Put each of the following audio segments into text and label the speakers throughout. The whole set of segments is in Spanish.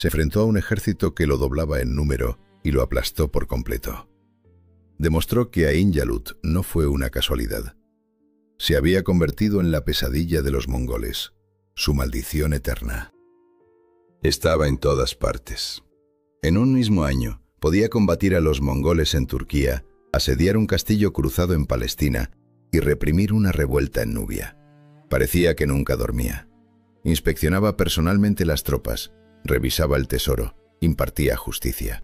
Speaker 1: Se enfrentó a un ejército que lo doblaba en número y lo aplastó por completo. Demostró que Ain Jalut no fue una casualidad. Se había convertido en la pesadilla de los mongoles, su maldición eterna. Estaba en todas partes. En un mismo año, podía combatir a los mongoles en Turquía, asediar un castillo cruzado en Palestina y reprimir una revuelta en Nubia. Parecía que nunca dormía. Inspeccionaba personalmente las tropas, revisaba el tesoro, impartía justicia.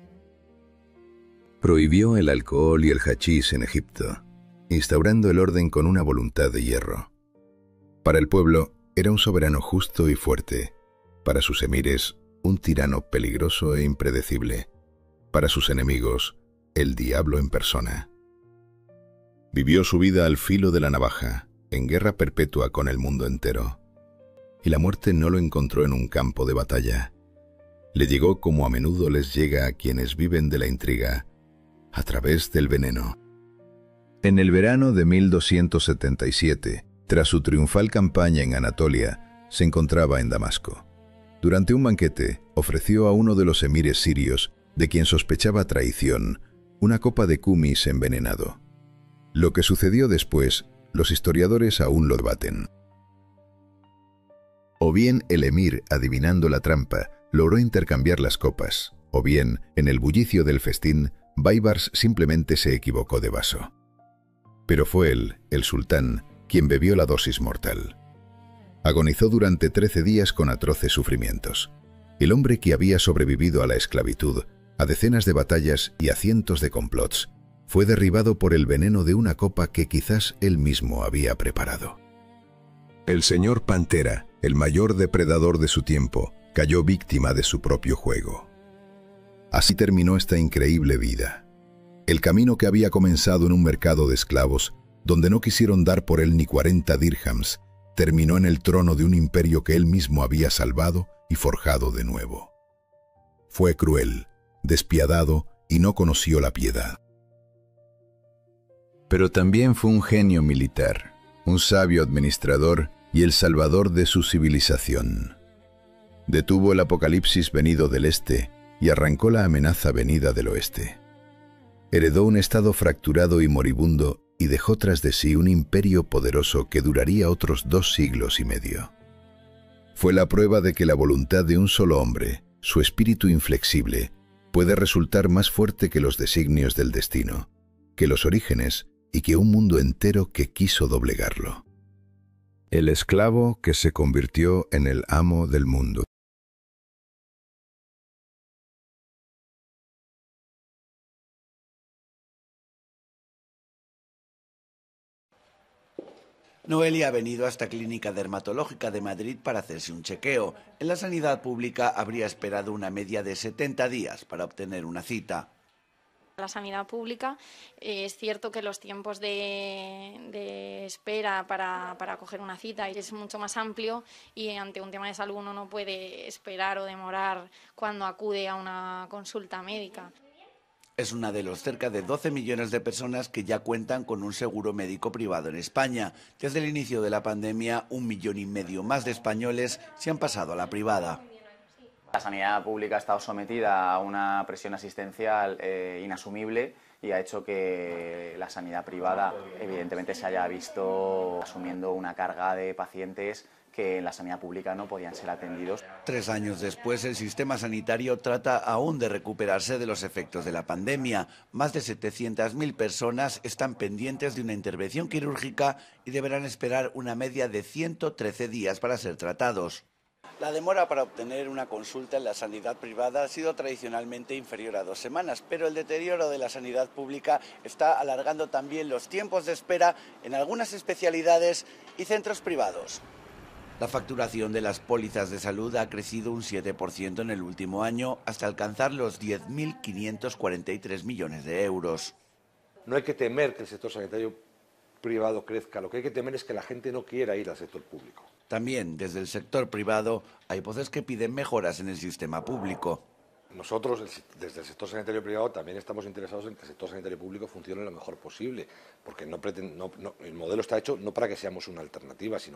Speaker 1: Prohibió el alcohol y el hachís en Egipto, instaurando el orden con una voluntad de hierro. Para el pueblo, era un soberano justo y fuerte. Para sus emires, un tirano peligroso e impredecible. Para sus enemigos, el diablo en persona. Vivió su vida al filo de la navaja, en guerra perpetua con el mundo entero. Y la muerte no lo encontró en un campo de batalla. Le llegó como a menudo les llega a quienes viven de la intriga, a través del veneno. En el verano de 1277, tras su triunfal campaña en Anatolia, se encontraba en Damasco. Durante un banquete, ofreció a uno de los emires sirios, de quien sospechaba traición, una copa de kumis envenenado. Lo que sucedió después, los historiadores aún lo debaten. O bien el emir, adivinando la trampa, logró intercambiar las copas, o bien, en el bullicio del festín, Baibars simplemente se equivocó de vaso. Pero fue él, el sultán, quien bebió la dosis mortal. Agonizó durante 13 días con atroces sufrimientos. El hombre que había sobrevivido a la esclavitud, a decenas de batallas y a cientos de complots, fue derribado por el veneno de una copa que quizás él mismo había preparado. El señor Pantera, el mayor depredador de su tiempo, cayó víctima de su propio juego. Así terminó esta increíble vida. El camino que había comenzado en un mercado de esclavos, donde no quisieron dar por él ni 40 dirhams, terminó en el trono de un imperio que él mismo había salvado y forjado de nuevo. Fue cruel, despiadado y no conoció la piedad. Pero también fue un genio militar, un sabio administrador y el salvador de su civilización. Detuvo el apocalipsis venido del este y arrancó la amenaza venida del oeste. Heredó un estado fracturado y moribundo y dejó tras de sí un imperio poderoso que duraría otros 2 siglos y medio. Fue la prueba de que la voluntad de un solo hombre, su espíritu inflexible, puede resultar más fuerte que los designios del destino, que los orígenes y que un mundo entero que quiso doblegarlo. El esclavo que se convirtió en el amo del mundo.
Speaker 2: Noelia ha venido a esta clínica dermatológica de Madrid para hacerse un chequeo. En la sanidad pública habría esperado una media de 70 días para obtener una cita.
Speaker 3: La sanidad pública, es cierto que los tiempos de espera para coger una cita es mucho más amplio y ante un tema de salud uno no puede esperar o demorar cuando acude a una consulta médica.
Speaker 2: Es una de los cerca de 12 millones de personas que ya cuentan con un seguro médico privado en España. Desde el inicio de la pandemia, 1,5 millones más de españoles se han pasado a la privada.
Speaker 4: La sanidad pública ha estado sometida a una presión asistencial inasumible y ha hecho que la sanidad privada evidentemente se haya visto asumiendo una carga de pacientes que en la sanidad pública no podían ser atendidos.
Speaker 2: 3 años después, el sistema sanitario trata aún de recuperarse de los efectos de la pandemia. Más de 700.000 personas están pendientes de una intervención quirúrgica y deberán esperar una media de 113 días para ser tratados. La demora para obtener una consulta en la sanidad privada ha sido tradicionalmente inferior a 2 semanas, pero el deterioro de la sanidad pública está alargando también los tiempos de espera en algunas especialidades y centros privados. La facturación de las pólizas de salud ha crecido un 7% en el último año hasta alcanzar los 10.543 millones de euros.
Speaker 5: No hay que temer que el sector sanitario privado crezca, lo que hay que temer es que la gente no quiera ir al sector público.
Speaker 2: También desde el sector privado hay voces que piden mejoras en el sistema público.
Speaker 5: Nosotros, desde el sector sanitario privado, también estamos interesados en que el sector sanitario público funcione lo mejor posible, porque el modelo está hecho no para que seamos una alternativa, sino